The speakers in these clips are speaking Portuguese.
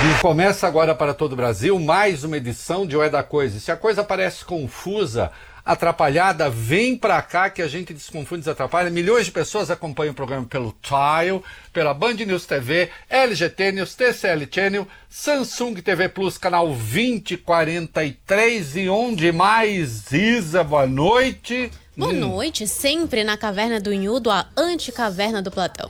E começa agora para todo o Brasil mais uma edição de O É da Coisa. Se a coisa parece confusa, atrapalhada, vem pra cá que a gente desconfunde e desatrapalha. Milhões de pessoas acompanham o programa pelo Tile, pela Band News TV, LGT News, TCL Channel, Samsung TV Plus, canal 2043 e onde mais? Isa, boa noite. Boa noite, sempre na Caverna do Inhudo, a anticaverna do Platão.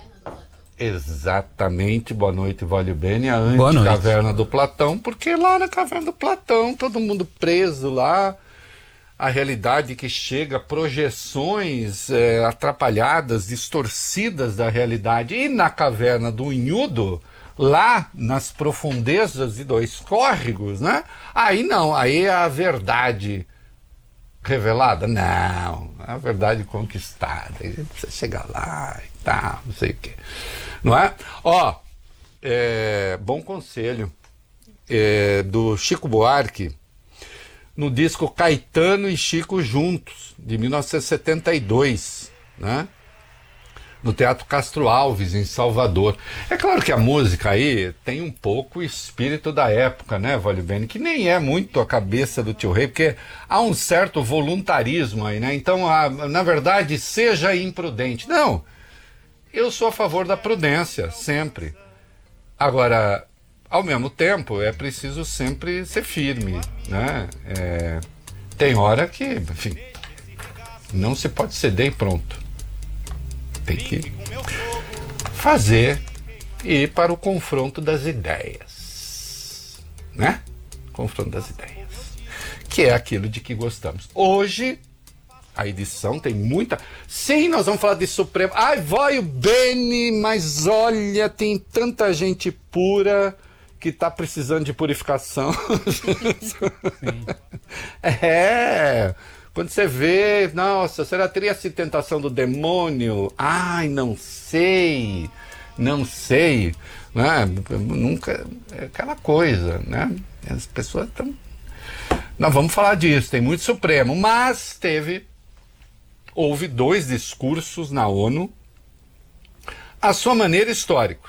Exatamente, boa noite, Vólio Bene, a anticaverna do Platão, porque lá na Caverna do Platão, todo mundo preso lá, a realidade que chega, projeções atrapalhadas, distorcidas da realidade, e na Caverna do Inhudo, lá nas profundezas de dois córregos, né? Aí não, aí é a verdade revelada? Não, a verdade conquistada, a gente precisa chegar lá e tal, não sei o quê. Não é? Ó, bom conselho do Chico Buarque, no disco Caetano e Chico Juntos, de 1972, né? No Teatro Castro Alves, em Salvador. É claro que a música aí tem um pouco o espírito da época, né, Vólio Bene? Que nem é muito a cabeça do Tio Rei, porque há um certo voluntarismo aí, né? Então, na verdade, seja imprudente. Não, eu sou a favor da prudência, sempre. Agora, ao mesmo tempo, é preciso sempre ser firme, né? Tem hora que, enfim, não se pode ceder e pronto. Tem que fazer e ir para o confronto das ideias, né? Confronto das ideias, que é aquilo de que gostamos. Hoje, a edição tem muita... Sim, nós vamos falar de Supremo. Ai, Vólio Bene, mas olha, tem tanta gente pura que está precisando de purificação. Sim. Quando você vê, nossa, será que teria essa tentação do demônio? Ai, não sei, né? Nunca, é aquela coisa, né? As pessoas estão... Nós vamos falar disso, tem muito Supremo, mas houve 2 discursos na ONU, à sua maneira históricos.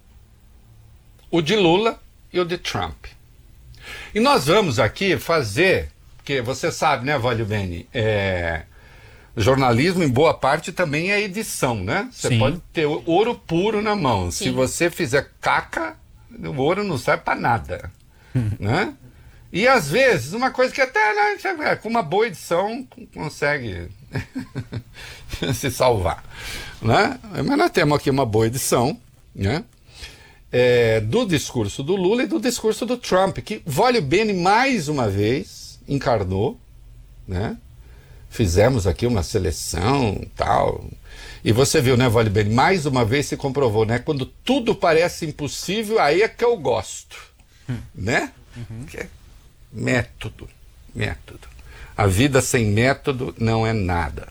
O de Lula e o de Trump. E nós vamos aqui fazer... Porque você sabe, né, Vólio Bene, jornalismo, em boa parte, também é edição, né? Você Sim. pode ter ouro puro na mão. Sim. Se você fizer caca, o ouro não serve para nada, né? E, às vezes, uma coisa que até, né, com uma boa edição, consegue se salvar, né? Mas nós temos aqui uma boa edição, né? Do discurso do Lula e do discurso do Trump, que Vólio Bene, mais uma vez... encarnou, né? Fizemos aqui uma seleção tal, e você viu, né, Vólio Bene, mais uma vez se comprovou, né? Quando tudo parece impossível, aí é que eu gosto, né? Que é método. A vida sem método não é nada,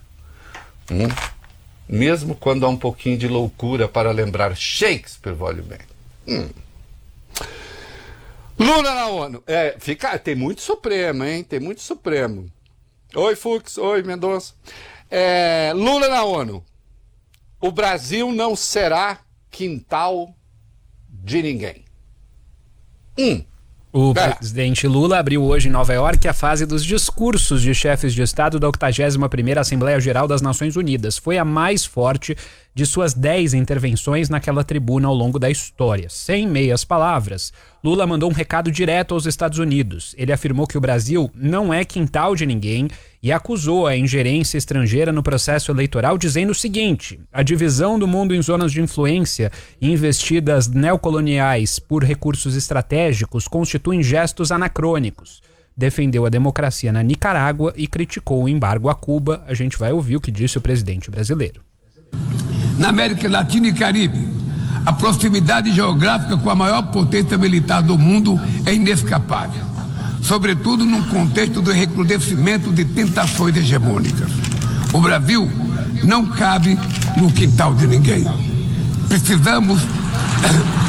mesmo quando há um pouquinho de loucura para lembrar Shakespeare, Vólio Bene. Lula na ONU. Tem muito Supremo, hein? Tem muito Supremo. Oi, Fux. Oi, Mendonça. Lula na ONU. O Brasil não será quintal de ninguém. O presidente Lula abriu hoje em Nova York a fase dos discursos de chefes de Estado da 81ª Assembleia Geral das Nações Unidas. Foi a mais forte de suas 10 intervenções naquela tribuna ao longo da história. Sem meias palavras, Lula mandou um recado direto aos Estados Unidos. Ele afirmou que o Brasil não é quintal de ninguém e acusou a ingerência estrangeira no processo eleitoral, dizendo o seguinte: a divisão do mundo em zonas de influência e investidas neocoloniais por recursos estratégicos constituem gestos anacrônicos. Defendeu a democracia na Nicarágua e criticou o embargo a Cuba. A gente vai ouvir o que disse o presidente brasileiro. Na América Latina e Caribe, a proximidade geográfica com a maior potência militar do mundo é inescapável, sobretudo num contexto do recrudescimento de tentações hegemônicas. O Brasil não cabe no quintal de ninguém. Precisamos